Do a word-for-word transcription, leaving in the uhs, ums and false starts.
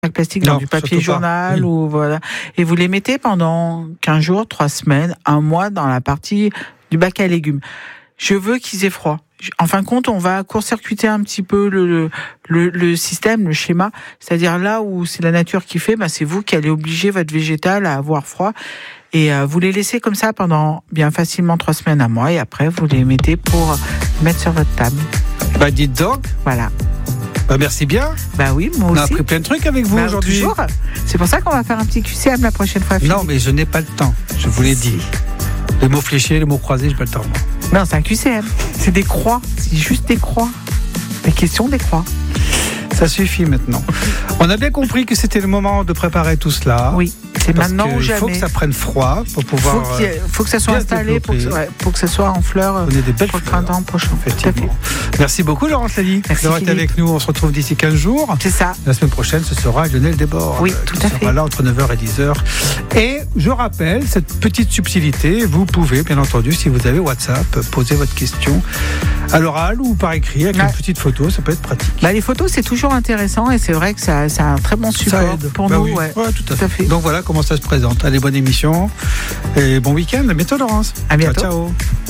plastique dans non, du papier journal oui. ou voilà, et vous les mettez pendant quinze jours, trois semaines, un mois dans la partie du bac à légumes. Je veux qu'ils aient froid. En fin de compte, on va court-circuiter un petit peu le, le, le système, le schéma. C'est-à-dire là où c'est la nature qui fait, bah c'est vous qui allez obliger votre végétal à avoir froid. Et euh, vous les laissez comme ça pendant bien facilement trois semaines, un mois, et après vous les mettez pour mettre sur votre table. Bah dites donc. Voilà. Bah merci bien. Bah oui, moi On aussi. a appris plein de trucs avec vous bah, aujourd'hui. Toujours. C'est pour ça qu'on va faire un petit Q C M la prochaine fois. Philippe. Non, mais je n'ai pas le temps. Je vous l'ai dit. Les mots fléchés, les mots croisés, j'ai pas le temps. Moi. Non, c'est un Q C M. C'est des croix. C'est juste des croix. Des questions, des croix. Ça suffit maintenant. On a bien compris que c'était le moment de préparer tout cela. Oui, c'est parce maintenant ou jamais. Il faut que ça prenne froid pour pouvoir. Il faut, faut que ça soit installé pour que, ouais, pour que ça soit en fleurs des belles pour le fleurs, printemps prochain. Effectivement. Merci beaucoup, Laurence Lely, d'avoir été avec nous. On se retrouve d'ici quinze jours. C'est ça. La semaine prochaine, ce sera Lionel Desbordes. Oui, tout à fait. Qui sera là entre neuf heures et dix heures. Et je rappelle cette petite subtilité. Vous pouvez, bien entendu, si vous avez WhatsApp, poser votre question à l'oral ou par écrit avec ouais. une petite photo. Ça peut être pratique. Bah, les photos, c'est toujours intéressant et c'est vrai que ça, c'est un très bon support pour bah nous. Oui. Ouais. Ouais, tout à fait. Tout à fait. Donc voilà comment ça se présente. Allez, bonne émission et bon week-end. À bientôt, Laurence. À bientôt. Ciao, ciao.